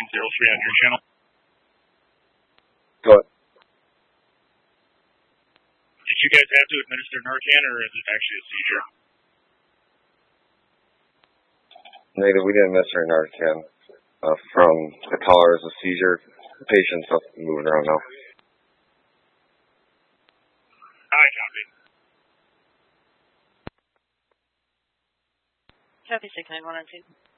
903 on your channel. Go ahead. Did you guys have to administer Narcan, or is it actually a seizure? Negative, we didn't administer Narcan. From the caller is a seizure. The patient's up moving around now. I copy. Copy 691 on 2.